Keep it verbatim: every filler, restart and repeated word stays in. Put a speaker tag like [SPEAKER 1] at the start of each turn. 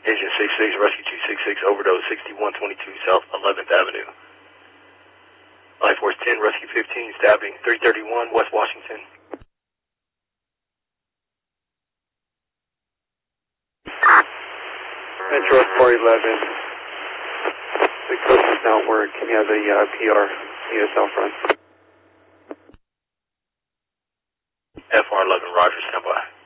[SPEAKER 1] Agent six six, Rescue two six six, overdose sixty-one twenty-two South eleventh Avenue. Life Force ten, Rescue fifteen, stabbing three thirty-one West Washington.
[SPEAKER 2] Metro four eleven. The code does not work. Can you have the uh, P R U S L front?
[SPEAKER 1] F R eleven, Roger, stand by.